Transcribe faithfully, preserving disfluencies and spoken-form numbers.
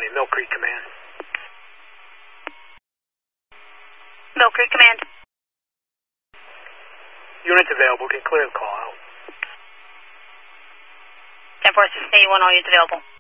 County, Mill Creek Command. Mill Creek Command. Units available, can clear the call out. ten four six eight one, all units available.